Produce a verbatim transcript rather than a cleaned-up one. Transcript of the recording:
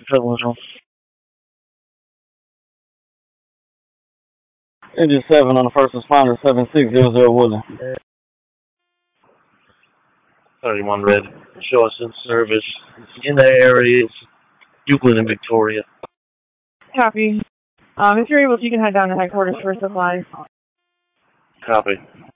Engine seven on the first responder, seven six zero zero Woodland. thirty-one red. Show us in service. In that area, it's Euclid and Victoria. Copy. Um, if you're able to, you can head down to headquarters for supplies. Copy.